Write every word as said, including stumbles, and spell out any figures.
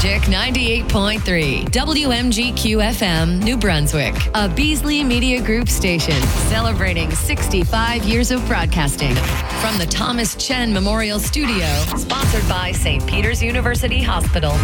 Magic ninety-eight point three, W M G Q F M, New Brunswick, a Beasley Media Group station celebrating sixty-five years of broadcasting. From the Thomas Chen Memorial Studio, sponsored by Saint Peter's University Hospital.